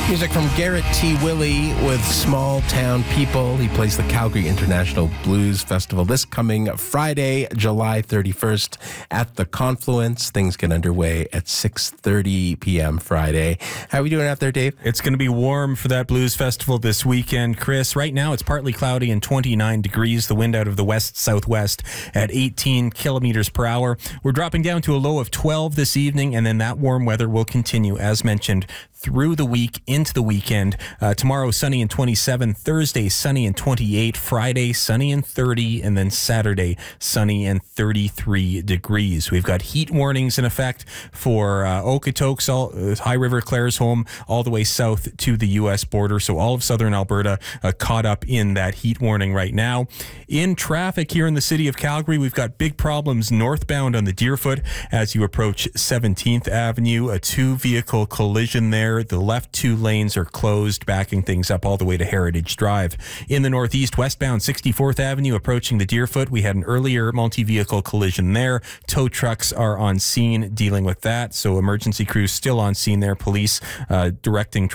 Music from Garrett T. Willie with Small Town People. He plays the Calgary International Blues Festival this coming Friday, July 31st at the Confluence. Things get underway at 6:30 p.m. Friday. How are we doing out there, Dave? It's going to be warm for that blues festival this weekend, Chris. Right now it's partly cloudy and 29 degrees. The wind out of the west-southwest at 18 kilometers per hour. We're dropping down to a low of 12 this evening, and then that warm weather will continue, as mentioned, through the week into the weekend. Tomorrow, sunny and 27. Thursday, sunny and 28. Friday, sunny and 30. And then Saturday, sunny and 33 degrees. We've got heat warnings in effect for Okotoks, High River, Claresholm, all the way south to the U.S. border. So all of southern Alberta caught up in that heat warning right now. In traffic here in the city of Calgary, we've got big problems northbound on the Deerfoot as you approach 17th Avenue. A two-vehicle collision there. The left two lanes are closed, backing things up all the way to Heritage Drive. In the northeast, westbound 64th Avenue, approaching the Deerfoot, we had an earlier multi-vehicle collision there. Tow trucks are on scene dealing with that, so emergency crews still on scene there. Police directing